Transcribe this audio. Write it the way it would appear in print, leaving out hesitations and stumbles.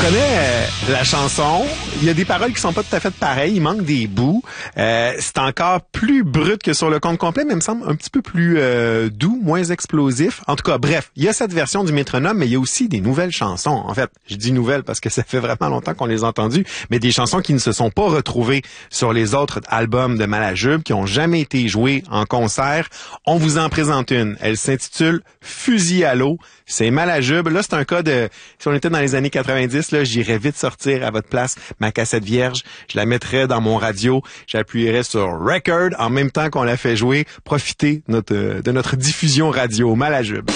reconnais la chanson. Il y a des paroles qui sont pas tout à fait pareilles. Il manque des bouts. C'est encore plus brut que sur le compte complet, mais il me semble un petit peu plus doux, moins explosif. En tout cas, bref, il y a cette version du métronome, mais il y a aussi des nouvelles chansons. En fait, je dis nouvelles parce que ça fait vraiment longtemps qu'on les a entendues, mais des chansons qui ne se sont pas retrouvées sur les autres albums de Malajube, qui ont jamais été jouées en concert. On vous en présente une. Elle s'intitule Fusil à l'eau. C'est Malajube. Là, c'est un cas de... Si on était dans les années 90, là, j'irais vite sortir à votre place ma cassette vierge. Je la mettrais dans mon radio. J'appuierais sur Record en même temps qu'on la fait jouer. Profitez de notre diffusion radio. Malajube.